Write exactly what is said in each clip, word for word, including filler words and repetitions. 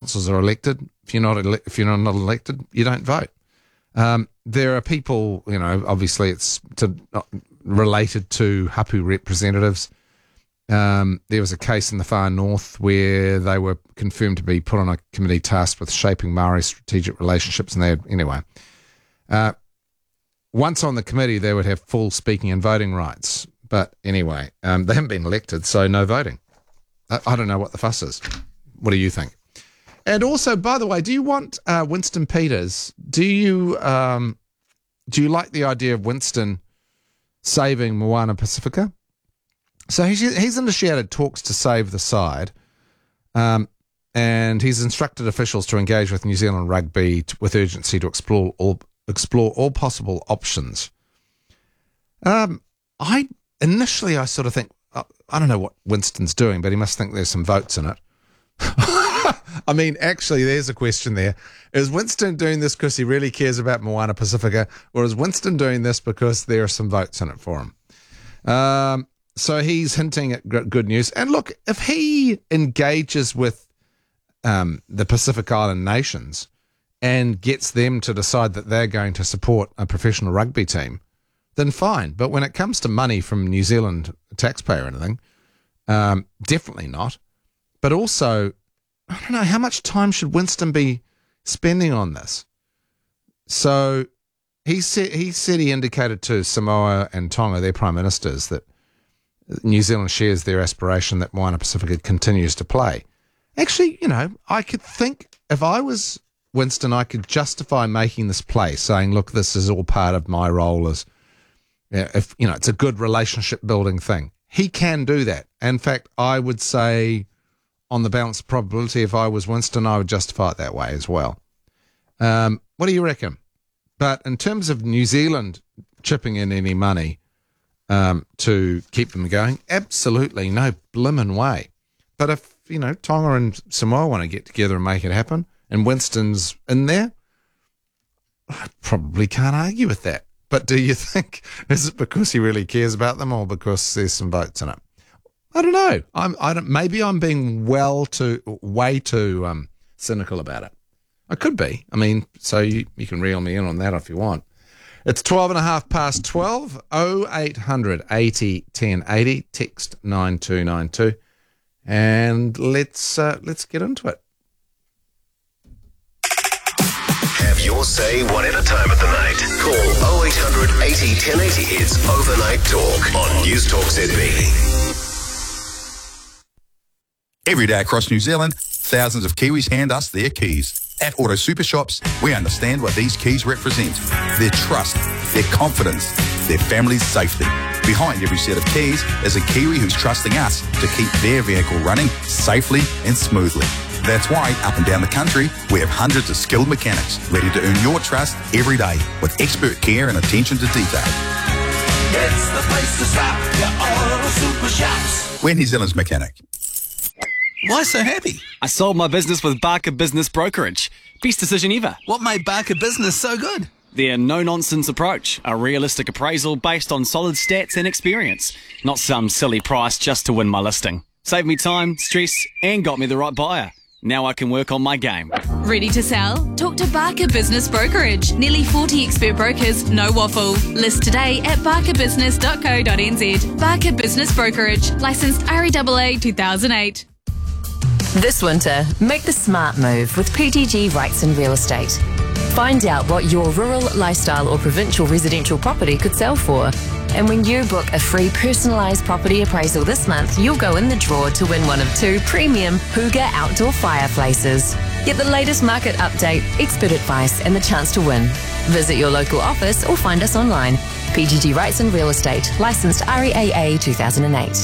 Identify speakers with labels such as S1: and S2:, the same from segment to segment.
S1: councils are elected. If you're not ele- if you're not elected, you don't vote. Um, there are people, you know, obviously it's to, uh, related to hapu representatives. Um, there was a case in the far north where they were confirmed to be put on a committee tasked with shaping Maori strategic relationships, and they had, anyway. Uh, once on the committee, they would have full speaking and voting rights. But anyway, um, they haven't been elected, so no voting. I, I don't know what the fuss is. What do you think? And also, by the way, do you want uh, Winston Peters? Do you um, do you like the idea of Winston saving Moana Pacifica? So he's, he's initiated talks to save the side, um, and he's instructed officials to engage with New Zealand Rugby to, with urgency to explore all explore all possible options. Um, I initially I sort of think uh, I don't know what Winston's doing, but he must think there's some votes in it. I mean, actually, there's a question there. Is Winston doing this because he really cares about Moana Pacifica, or is Winston doing this because there are some votes in it for him? Um, so he's hinting at good news. And look, if he engages with um, the Pacific Island nations and gets them to decide that they're going to support a professional rugby team, then fine. But when it comes to money from New Zealand taxpayer or anything, um, definitely not. But also, I don't know, how much time should Winston be spending on this? So he said he said he indicated to Samoa and Tonga, their prime ministers, that New Zealand shares their aspiration that Moana Pacifica continues to play. Actually, you know, I could think, if I was Winston, I could justify making this play, saying, look, this is all part of my role as, if you know, it's a good relationship building thing. He can do that. In fact, I would say, on the balance of probability, if I was Winston, I would justify it that way as well. Um, what do you reckon? But in terms of New Zealand chipping in any money um, to keep them going, absolutely no blimmin' way. But if, you know, Tonga and Samoa want to get together and make it happen, and Winston's in there, I probably can't argue with that. But do you think, is it because he really cares about them, or because there's some votes in it? I don't know. I'm. I don't. Maybe I'm being well too, way too um, cynical about it. I could be. I mean, so you, you can reel me in on that if you want. It's twelve and a half past twelve. Oh eight hundred eighty ten eighty. Text nine two nine two, and let's uh, let's get into it.
S2: Have your say one at a time of the night. Call oh eight hundred eighty ten eighty. It's Overnight Talk on News Talk Z B.
S3: Every day across New Zealand, thousands of Kiwis hand us their keys. At Auto Super Shops, we understand what these keys represent. Their trust, their confidence, their family's safety. Behind every set of keys is a Kiwi who's trusting us to keep their vehicle running safely and smoothly. That's why, up and down the country, we have hundreds of skilled mechanics ready to earn your trust every day with expert care and attention to detail.
S4: It's the place to stop, your Auto Super Shops.
S3: We're New Zealand's mechanic.
S5: Why so happy?
S6: I sold my business with Barker Business Brokerage. Best decision ever.
S5: What made Barker Business so good?
S6: Their no-nonsense approach. A realistic appraisal based on solid stats and experience. Not some silly price just to win my listing. Saved me time, stress, and got me the right buyer. Now I can work on my game.
S7: Ready to sell? Talk to Barker Business Brokerage. Nearly forty expert brokers, no waffle. List today at barker business dot co dot n z. Barker Business Brokerage. Licensed R E A A two thousand eight.
S8: This winter, make the smart move with P T G Rights and Real Estate. Find out what your rural, lifestyle or provincial residential property could sell for. And when you book a free personalised property appraisal this month, you'll go in the draw to win one of two premium Hygge outdoor fireplaces. Get the latest market update, expert advice and the chance to win. Visit your local office or find us online. P T G Rights and Real Estate, licensed R E A A two thousand eight.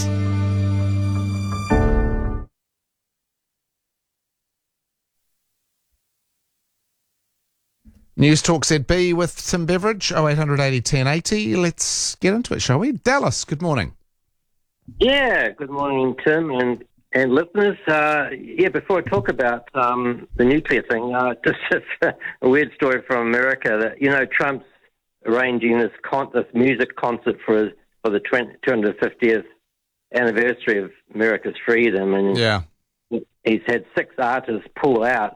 S1: News Talk Z B with Tim Beveridge, oh eight hundred eighty ten eighty. Let's get into it, shall we? Dallas, good morning.
S9: Yeah, good morning, Tim and, and listeners. Uh, yeah, before I talk about um, the nuclear thing, uh, just, just a weird story from America that, you know, Trump's arranging this con- this music concert for his, for the two hundred fiftieth anniversary of America's freedom, and
S1: yeah.
S9: he's had six artists pull out.